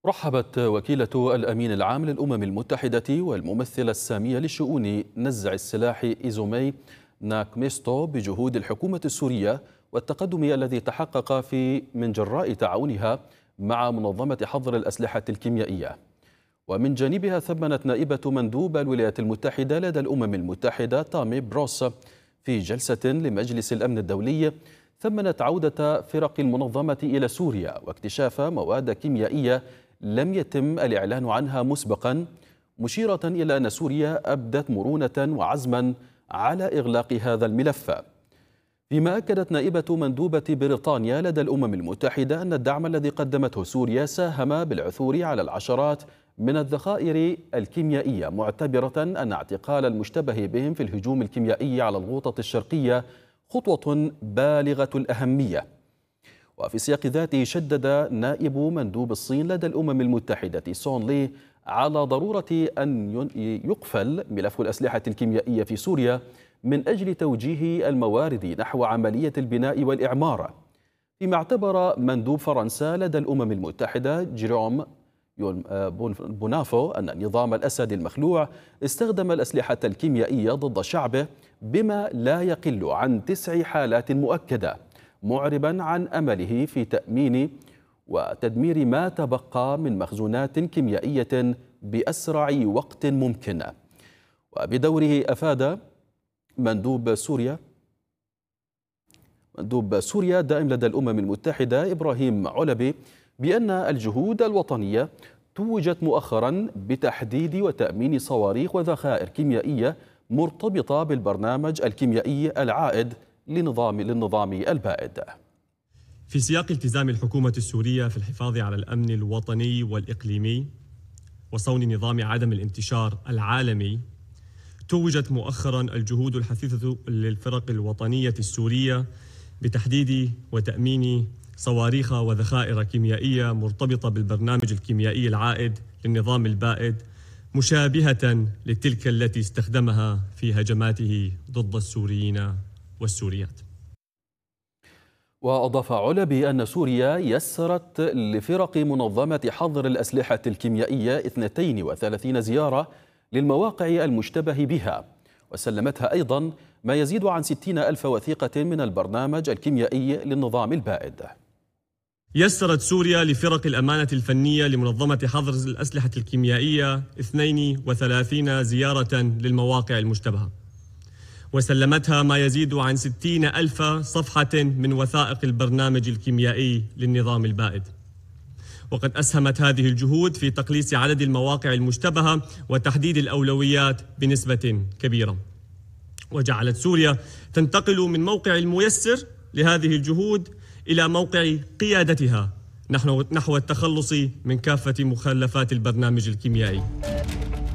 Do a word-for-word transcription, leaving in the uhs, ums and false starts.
رحبت وكيلة الأمين العام للأمم المتحدة والممثلة السامية لشؤون نزع السلاح إيزومي ناكميستو بجهود الحكومة السورية والتقدم الذي تحقق في من جراء تعاونها مع منظمة حظر الأسلحة الكيميائية. ومن جانبها ثمنت نائبة مندوب الولايات المتحدة لدى الأمم المتحدة تامي بروس في جلسة لمجلس الأمن الدولي ثمنت عودة فرق المنظمة إلى سوريا واكتشاف مواد كيميائية لم يتم الإعلان عنها مسبقا، مشيرة إلى أن سوريا أبدت مرونة وعزما على إغلاق هذا الملف. فيما أكدت نائبة مندوبة بريطانيا لدى الأمم المتحدة أن الدعم الذي قدمته سوريا ساهم بالعثور على العشرات من الذخائر الكيميائية، معتبرة أن اعتقال المشتبه بهم في الهجوم الكيميائي على الغوطة الشرقية خطوة بالغة الأهمية. وفي سياق ذاته شدد نائب مندوب الصين لدى الأمم المتحدة سون لي على ضرورة أن يقفل ملف الأسلحة الكيميائية في سوريا من أجل توجيه الموارد نحو عملية البناء والإعمار. فيما اعتبر مندوب فرنسا لدى الأمم المتحدة جيروم بونافو أن النظام الأسد المخلوع استخدم الأسلحة الكيميائية ضد شعبه بما لا يقل عن تسع حالات مؤكدة، معربا عن أمله في تأمين وتدمير ما تبقى من مخزونات كيميائية بأسرع وقت ممكن. وبدوره أفاد مندوب سوريا مندوب سوريا دائم لدى الأمم المتحدة إبراهيم علبي بأن الجهود الوطنية توجت مؤخرا بتحديد وتأمين صواريخ وذخائر كيميائية مرتبطة بالبرنامج الكيميائي العائد لنظام للنظام البائد. في سياق التزام الحكومة السورية في الحفاظ على الأمن الوطني والإقليمي وصون نظام عدم الانتشار العالمي، توجت مؤخرا الجهود الحثيثة للفرق الوطنية السورية بتحديد وتأمين صواريخ وذخائر كيميائية مرتبطة بالبرنامج الكيميائي العائد للنظام البائد، مشابهة لتلك التي استخدمها في هجماته ضد السوريين والسوريات. وأضاف علبي أن سوريا يسرت لفرق منظمة حظر الأسلحة الكيميائية اثنتين وثلاثين زيارة للمواقع المشتبه بها، وسلمتها أيضا ما يزيد عن ستين ألف وثيقة من البرنامج الكيميائي للنظام البائد. يسرت سوريا لفرق الأمانة الفنية لمنظمة حظر الأسلحة الكيميائية اثنين وثلاثين زيارة للمواقع المشتبهة، وسلمتها ما يزيد عن ستين ألف صفحة من وثائق البرنامج الكيميائي للنظام البائد. وقد أسهمت هذه الجهود في تقليص عدد المواقع المشتبهة وتحديد الأولويات بنسبة كبيرة، وجعلت سوريا تنتقل من موقع الميسر لهذه الجهود إلى موقع قيادتها نحو التخلص من كافة مخلفات البرنامج الكيميائي.